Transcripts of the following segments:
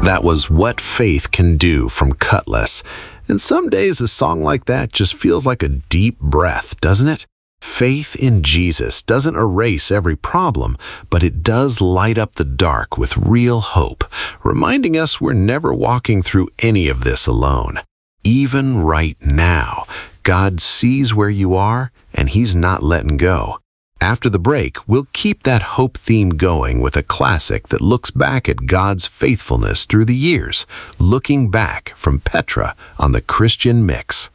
That was What Faith Can Do from Cutlass. And some days a song like that just feels like a deep breath, doesn't it? Faith in Jesus doesn't erase every problem, but it does light up the dark with real hope, reminding us we're never walking through any of this alone. Even right now, God sees where you are, and He's not letting go. After the break, we'll keep that hope theme going with a classic that looks back at God's faithfulness through the years, Looking Back from Petra on the Christian Mix.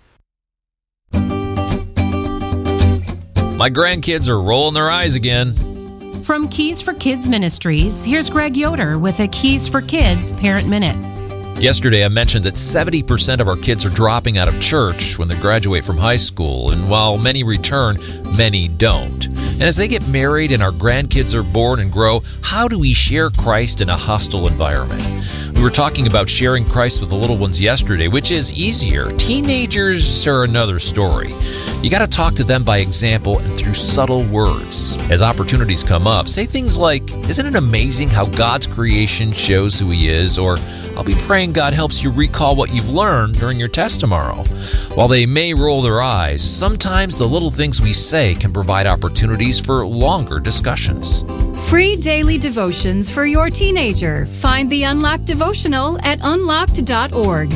My grandkids are rolling their eyes again. From Keys for Kids Ministries, here's Greg Yoder with a Keys for Kids Parent Minute. Yesterday, I mentioned that 70% of our kids are dropping out of church when they graduate from high school, and while many return, many don't. And as they get married and our grandkids are born and grow, how do we share Christ in a hostile environment? We were talking about sharing Christ with the little ones yesterday, which is easier. Teenagers are another story. You got to talk to them by example and through subtle words. As opportunities come up, say things like, "Isn't it amazing how God's creation shows who He is?" Or, "I'll be praying God helps you recall what you've learned during your test tomorrow." While they may roll their eyes, sometimes the little things we say can provide opportunities for longer discussions. Free daily devotions for your teenager. Find the Unlocked devotional at unlocked.org.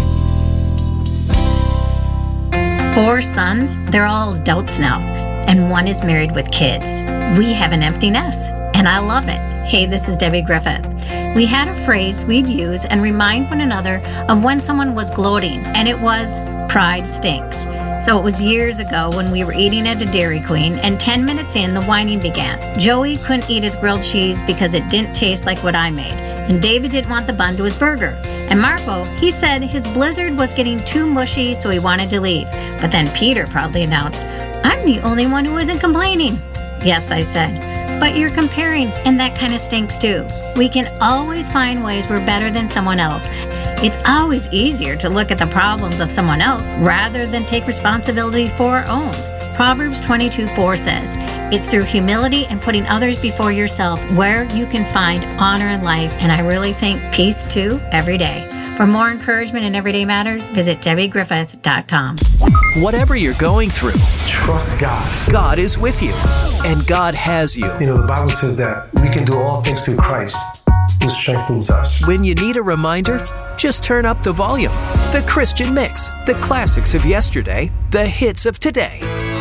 4 sons, they're all adults now, and one is married with kids. We have an empty nest, and I love it. Hey, this is Debbie Griffith. We had a phrase we'd use and remind one another of when someone was gloating, and it was, "Pride stinks." So it was years ago when we were eating at a Dairy Queen, and 10 minutes in, the whining began. Joey couldn't eat his grilled cheese because it didn't taste like what I made, and David didn't want the bun to his burger. And Marco, he said his Blizzard was getting too mushy, so he wanted to leave. But then Peter proudly announced, "I'm the only one who isn't complaining." "Yes," I said, "but you're comparing, and that kind of stinks too." We can always find ways we're better than someone else. It's always easier to look at the problems of someone else rather than take responsibility for our own. Proverbs 22:4 says, "It's through humility and putting others before yourself where you can find honor in life," and I really think peace too every day. For more encouragement in everyday matters, visit DebbieGriffith.com. Whatever you're going through, trust God. God is with you, and God has you. You know, the Bible says that we can do all things through Christ who strengthens us. When you need a reminder, just turn up the volume. The Christian Mix, the classics of yesterday, the hits of today.